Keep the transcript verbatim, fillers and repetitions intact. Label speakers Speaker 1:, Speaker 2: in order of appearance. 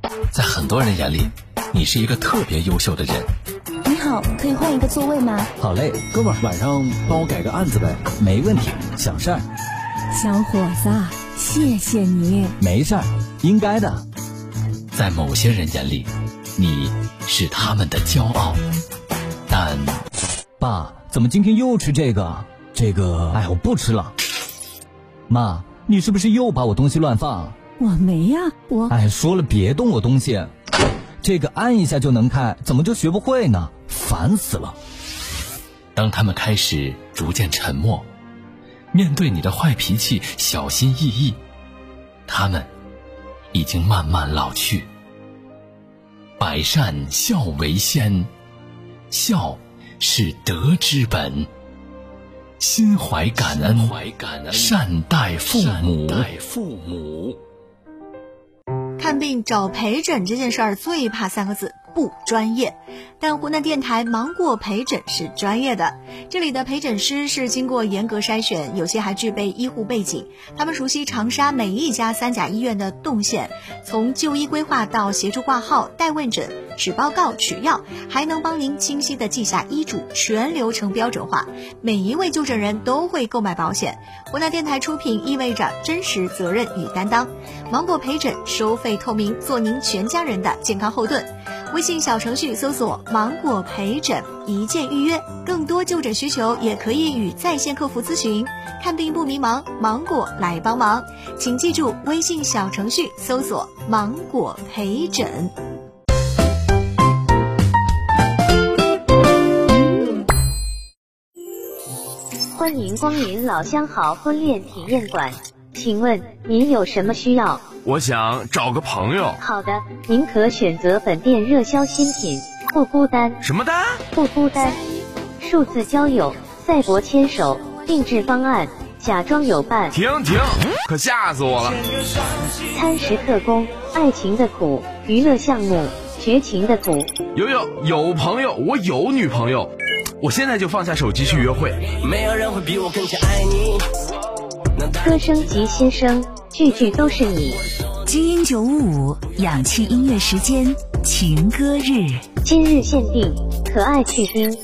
Speaker 1: 在很多人眼里，你是一个特别优秀的人。
Speaker 2: 你好，可以换一个座位吗？
Speaker 3: 好嘞，哥们儿，晚上帮我改个案子呗。没问题，小事儿。
Speaker 2: 小伙子，谢谢你。
Speaker 3: 没事儿，应该的。
Speaker 1: 在某些人眼里，你是他们的骄傲，但
Speaker 3: 爸，怎么今天又吃这个？这个，哎，我不吃了。妈，你是不是又把我东西乱放？
Speaker 2: 我没呀，我……
Speaker 3: 哎，说了别动我东西，这个按一下就能开，怎么就学不会呢？烦死了。
Speaker 1: 当他们开始逐渐沉默，面对你的坏脾气小心翼翼，他们已经慢慢老去。百善孝为先，孝是德之本，心怀感恩，善待父母。
Speaker 4: 看病找陪诊这件事儿最怕三个字，不专业。但湖南电台芒果陪诊是专业的，这里的陪诊师是经过严格筛选，有些还具备医护背景，他们熟悉长沙每一家三甲医院的动线，从就医规划到协助挂号、带问诊、取报告、取药，还能帮您清晰地记下医嘱，全流程标准化。每一位就诊人都会购买保险，湖南电台出品意味着真实责任与担当。芒果陪诊收费透明，做您全家人的健康后盾。微信小程序搜索芒果陪诊，一键预约，更多就诊需求也可以与在线客服咨询。看病不迷茫，芒果来帮忙。请记住微信小程序搜索芒果陪诊。
Speaker 5: 欢迎光临老相好婚恋体验馆，请问您有什么需要？
Speaker 6: 我想找个朋友。
Speaker 5: 好的，您可选择本店热销新品，不孤单。
Speaker 6: 什么单？
Speaker 5: 不孤单。数字交友、赛博牵手、定制方案、假装有伴。
Speaker 6: 停停，可吓死我了！
Speaker 5: 餐食特工、爱情的苦、娱乐项目、绝情的苦。
Speaker 6: 有有有朋友，我有女朋友，我现在就放下手机去约会。
Speaker 7: 没有人会比我更加爱你。
Speaker 5: 歌声及新声，句句都是你。
Speaker 8: 基因九五五氧气音乐时间，情歌日，
Speaker 5: 今日限定，可爱去冰。